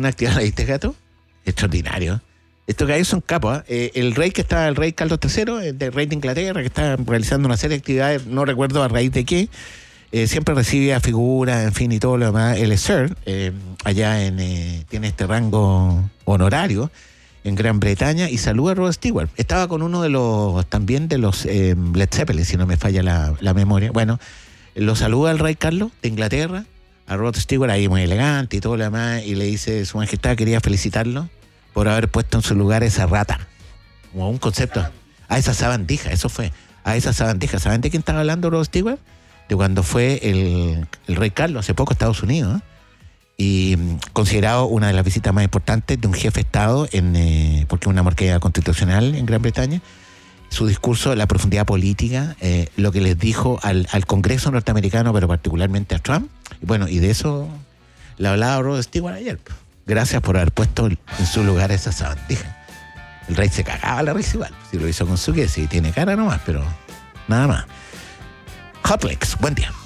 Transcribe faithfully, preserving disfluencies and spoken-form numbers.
una actividad, ¿la viste, Gato? Extraordinario. Estos gallos son capos, ¿eh? El rey que está, el rey Carlos tercero, el rey de Inglaterra, que está realizando una serie de actividades, no recuerdo a raíz de qué, eh, siempre recibe a figuras, en fin, y todo lo demás. Él es Sir, eh, allá en, eh, tiene este rango honorario en Gran Bretaña, y saluda a Rod Stewart. Estaba con uno de los, también de los eh, Led Zeppelin, si no me falla la, la memoria. Bueno, lo saluda el rey Carlos de Inglaterra, a Rod Stewart, ahí muy elegante y todo lo demás, y le dice: Su Majestad, quería felicitarlo por haber puesto en su lugar esa rata, como un concepto, a esa sabandija, eso fue, a esa sabandija. ¿Saben de quién estaba hablando Rod Stewart? De cuando fue el, el rey Carlos hace poco a Estados Unidos, ¿eh? Y considerado una de las visitas más importantes de un jefe de Estado, en, eh, porque es una monarquía constitucional en Gran Bretaña. Su discurso, la profundidad política, eh, lo que les dijo al, al Congreso norteamericano, pero particularmente a Trump. Y bueno, y de eso le hablaba Rod Stewart ayer. Gracias por haber puesto en su lugar esa sabandija. El rey se cagaba la risa igual. Si lo hizo con su que sí tiene cara nomás, pero nada más. Hotlegs, buen día.